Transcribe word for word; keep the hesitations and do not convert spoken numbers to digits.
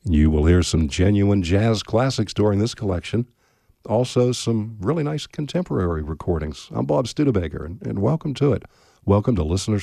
You will hear some genuine jazz classics during this collection. Also, some really nice contemporary recordings. I'm Bob Studebaker, and, and welcome to it. Welcome to Listener